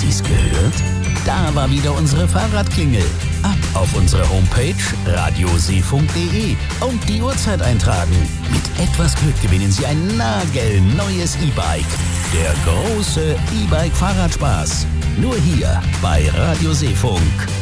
Sie's gehört? Da war wieder unsere Fahrradklingel. Ab auf unsere Homepage radioseefunk.de und die Uhrzeit eintragen. Mit etwas Glück gewinnen Sie ein nagelneues E-Bike. Der große E-Bike-Fahrradspaß. Nur hier bei Radio Seefunk.